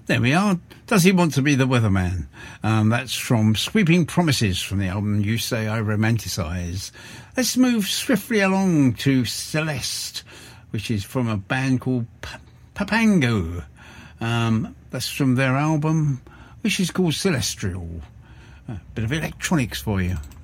There we are. Does He Want to Be the Weatherman? That's from Sweeping Promises from the album You Say I Romanticize. Let's move swiftly along to Celeste, which is from a band called Papango. That's from their album, which is called Celestial. A bit of electronics for you.